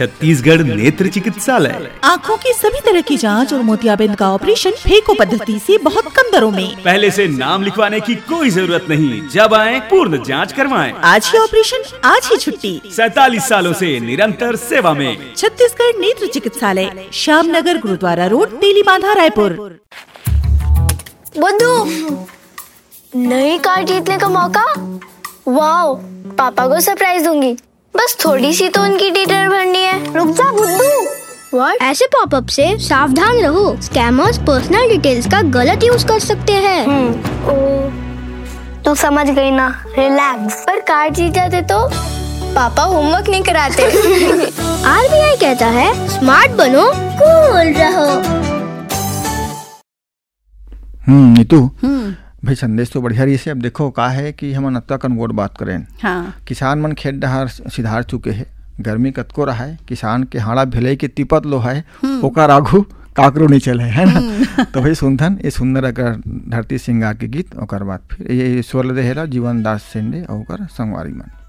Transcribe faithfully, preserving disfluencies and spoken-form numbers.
छत्तीसगढ़ नेत्र चिकित्सालय। आँखों की सभी तरह की जांच और मोतियाबिंद का ऑपरेशन फेको पद्धति से बहुत कम दरों में। पहले से नाम लिखवाने की कोई जरूरत नहीं, जब आए पूर्ण जांच करवाएं। आज ही ऑपरेशन, आज ही छुट्टी। सैतालीस सालों से निरंतर सेवा में। छत्तीसगढ़ नेत्र चिकित्सालय, श्याम नगर, गुरुद्वारा रोड, तेली बांधा, रायपुर। बुद्धू, नई कार जीतने का मौका। वाओ, पापा को सरप्राइज दूंगी। बस थोड़ी सी तो उनकी डिटेल भरनी है। रुक जा बुद्धू। What? ऐसे पॉपअप से सावधान रहो, स्कैमर्स पर्सनल डिटेल्स का गलत यूज कर सकते हैं। हम्म, ओ, तू समझ गई ना, रिलैक्स। पर कार जीत जाते तो पापा होमवर्क नहीं कराते। आरबीआई कहता है स्मार्ट बनो, कूल रहो। हम्म नीतू, भाई संदेश तो बढ़िया रही से। अब देखो का है कि हम नत्ता कनगोट बात करें। हाँ। किसान मन खेत डहार सिधार चुके हैं, गर्मी कतको रहा है, किसान के हाड़ा भेले के तिपत लो है, ओकर आघू काकरो नहीं चले, है ना। तो भाई सुनथन ये सुंदर अगर धरती सिंगार के गीत, ओकर बाद फिर ये स्वर दे हेला जीवन दास सेंडे और संगवारी मन।